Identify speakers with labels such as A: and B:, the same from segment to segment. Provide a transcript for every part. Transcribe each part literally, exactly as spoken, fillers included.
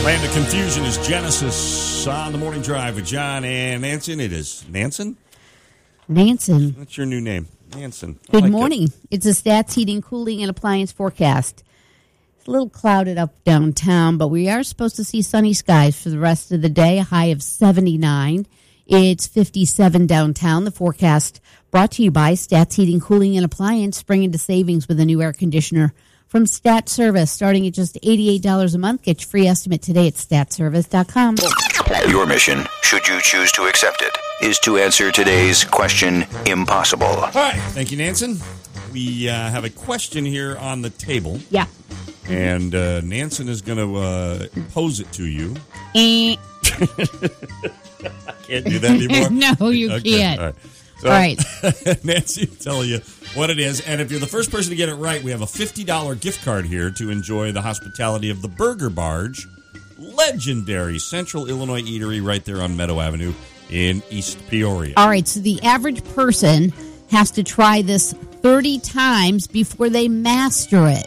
A: Land of Confusion is Genesis on the Morning Drive with John and Nansen. It is Nansen?
B: Nansen.
A: What's your new name? Nansen. I
B: Good
A: like
B: morning.
A: it.
B: It's a Stats Heating, Cooling, and Appliance forecast. It's a little clouded up downtown, but we are supposed to see sunny skies for the rest of the day, a high of seventy-nine. It's fifty-seven downtown. The forecast brought to you by Stats Heating, Cooling, and Appliance. Spring into savings with a new air conditioner from Stat Service, starting at just eighty-eight dollars a month. Get your free estimate today at stat service dot com.
C: Your mission, should you choose to accept it, is to answer today's question impossible.
A: All right. Thank you, Nansen. We uh, have a question here on the table.
B: Yeah.
A: And uh, Nansen is going to uh, pose it to you.
B: Eh.
A: I can't do that anymore.
B: No, you
A: Okay,
B: can't.
A: All right. So,
B: All right.
A: Nancy will tell you what it is. And if you're the first person to get it right, we have a fifty dollars gift card here to enjoy the hospitality of the Burger Barge, legendary Central Illinois eatery right there on Meadow Avenue in East Peoria.
B: All right, so the average person has to try this thirty times before they master it.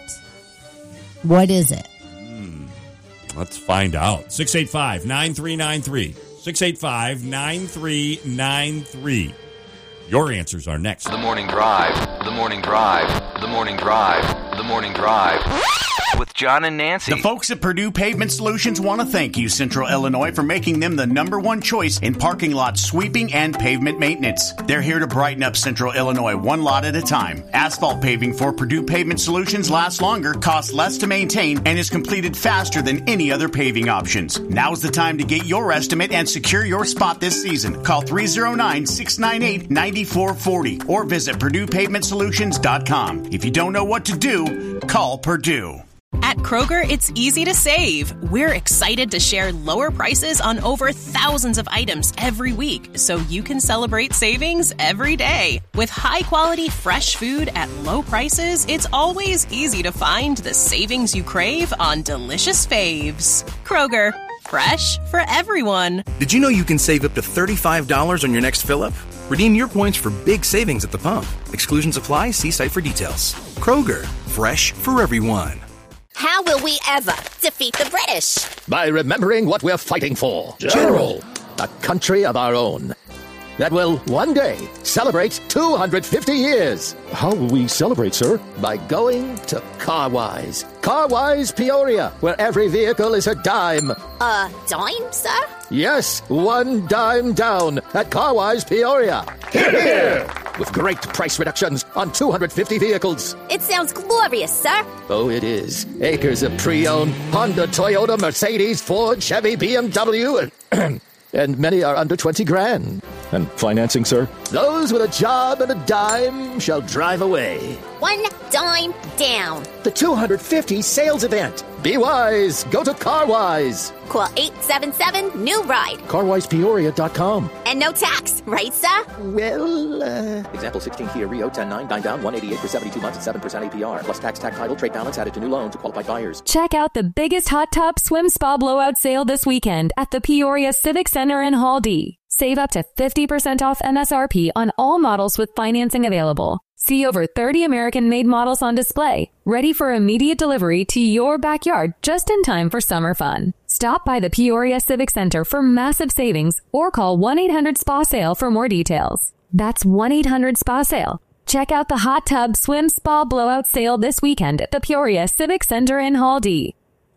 B: What is it?
A: Hmm. Let's find out. six eight five, nine three nine three. six eight five, nine three nine three. Your answers are next.
C: The Morning Drive, The Morning Drive, The Morning Drive, The Morning Drive. With John and Nancy.
D: The folks at Purdue Pavement Solutions want to thank you, Central Illinois, for making them the number one choice in parking lot sweeping and pavement maintenance. They're here to brighten up Central Illinois one lot at a time. Asphalt paving for Purdue Pavement Solutions lasts longer, costs less to maintain, and is completed faster than any other paving options. Now's the time to get your estimate and secure your spot this season. Call three oh nine, six nine eight, nine four four oh or visit purdue pavement solutions dot com. If you don't know what to do, call Purdue.
E: At Kroger, it's easy to save. We're excited to share lower prices on over thousands of items every week, so you can celebrate savings every day. With high-quality, fresh food at low prices, it's always easy to find the savings you crave on delicious faves. Kroger, fresh for everyone.
F: Did you know you can save up to thirty-five dollars on your next fill-up? Redeem your points for big savings at the pump. Exclusions apply. See site for details. Kroger, fresh for everyone.
G: How will we ever defeat the British?
H: By remembering what we're fighting for. General, a country of our own that will one day celebrate two hundred fifty years. How will we celebrate, sir? By going to Carwise. Carwise Peoria, where every vehicle is a dime.
G: A dime, sir?
H: Yes, one dime down at Carwise Peoria. Hear, hear! With great price reductions on two hundred fifty vehicles.
G: It sounds glorious, sir.
H: Oh, it is. Acres of pre-owned Honda, Toyota, Mercedes, Ford, Chevy, B M W, and, and many are under twenty grand. And financing, sir? Those with a job and a dime shall drive away.
G: One dime down.
H: The two hundred fifty sales event. Be wise. Go to Carwise.
G: Call eight seven seven, new ride.
H: carwise peoria dot com.
G: And no tax, right, sir?
H: Well, uh... Example sixteen Kia Rio ten nine, nine down, one eighty-eight for seventy-two months at seven percent A P R. Plus tax, tax title, trade balance added to new loan to qualified buyers.
I: Check out the biggest hot tub swim spa blowout sale this weekend at the Peoria Civic Center in Hall D. Save up to fifty percent off M S R P on all models with financing available. See over thirty American-made models on display, ready for immediate delivery to your backyard just in time for summer fun. Stop by the Peoria Civic Center for massive savings or call one eight hundred S P A sale for more details. That's one eight hundred S P A sale. Check out the hot tub swim spa blowout sale this weekend at the Peoria Civic Center in Hall D.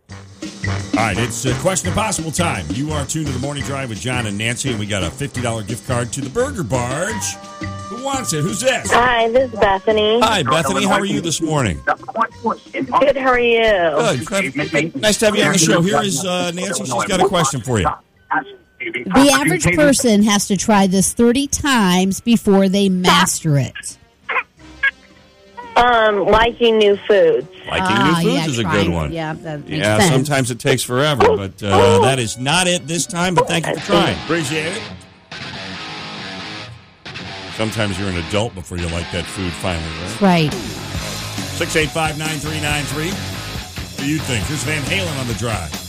A: All right, it's uh, Question Impossible time. You are tuned to the Morning Drive with John and Nancy, and we got a fifty dollars gift card to the Burger Barge. Who wants it? Who's this?
J: Hi, this is Bethany.
A: Hi, Bethany. How are you this morning?
J: Good, how are you?
A: Good. Nice to have you on the show. Here is uh, Nancy. She's got a question for you.
B: The average person has to try this thirty times before they master it.
J: Um, liking new foods.
A: Liking
B: Ah,
A: new foods
B: yeah,
A: is a
B: trying-
A: good one.
B: yeah, that makes
A: yeah,
B: sense.
A: sometimes it takes forever, but uh, that is not it this time, but thank you for trying. Appreciate it. Sometimes you're an adult before you like that food finally, right?
B: Right.
A: six eight five, nine three nine three. What do you think? Here's Van Halen on the drive.